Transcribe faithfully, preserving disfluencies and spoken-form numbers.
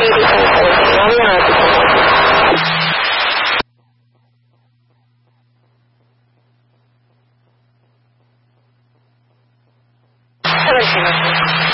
No había nada tipo muerto. A ver si no.